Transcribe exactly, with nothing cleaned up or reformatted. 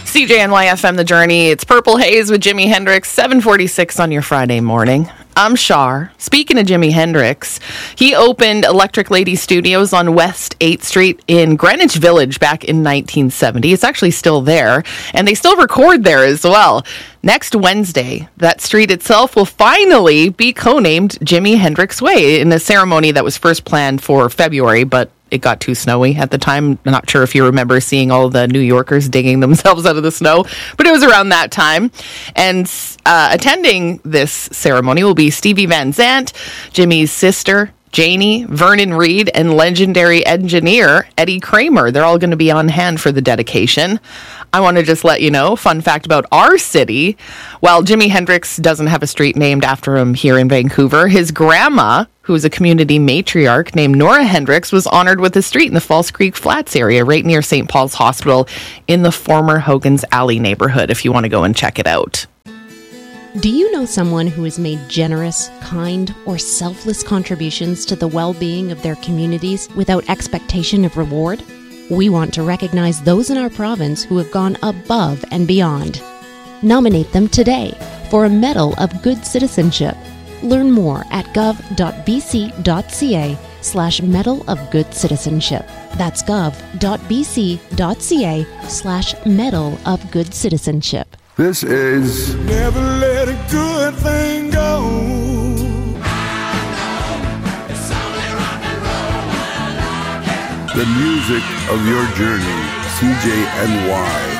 C J N Y F M The Journey. It's Purple Haze with Jimi Hendrix, seven forty-six on your Friday morning. I'm Shar. Speaking of Jimi Hendrix, he opened Electric Lady Studios on West eighth Street in Greenwich Village back in nineteen seventy. It's actually still there, and they still record there as well. Next Wednesday, that street itself will finally be co-named Jimi Hendrix Way in a ceremony that was first planned for February, but it got too snowy at the time. I'm not sure if you remember seeing all the New Yorkers digging themselves out of the snow, but it was around that time. And uh, attending this ceremony will be Stevie Van Zandt, Jimmy's sister, Janie, Vernon Reid, and legendary engineer Eddie Kramer. They're all going to be on hand for the dedication. I want to just let you know, fun fact about our city, while Jimi Hendrix doesn't have a street named after him here in Vancouver, his grandma, who was a community matriarch named Nora Hendrix, was honored with a street in the False Creek Flats area, right near Saint Paul's Hospital in the former Hogan's Alley neighborhood, if you want to go and check it out. Do you know someone who has made generous, kind, or selfless contributions to the well-being of their communities without expectation of reward? We want to recognize those in our province who have gone above and beyond. Nominate them today for a Medal of Good Citizenship. Learn more at gov.bc.ca slash Medal of Good Citizenship. That's gov.bc.ca slash Medal of Good Citizenship. This is Never Let a Good Thing Go. The music of your journey, C J N Y.